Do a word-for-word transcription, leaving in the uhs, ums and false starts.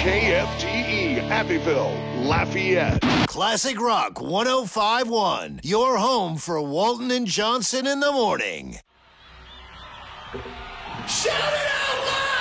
K F T E, Abbeville, Lafayette. Classic Rock one oh five point one, your home for Walton and Johnson in the morning. Shout it out loud!